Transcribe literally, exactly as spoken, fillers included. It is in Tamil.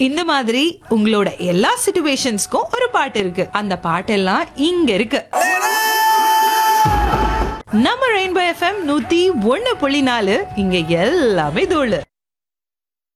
இந்த மாதிரி உங்களோட எல்லா சிச்சுவேஷன்ஸ்க்கும் ஒரு பாட்டு இருக்கு. அந்த பாட்டெல்லாம் இங்க இருக்கு. நம்ம ரெயின்போ எஃப்எம் நூத்தி ஒண்ணு புள்ளி நாலு, இங்க எல்லாமே தோழு.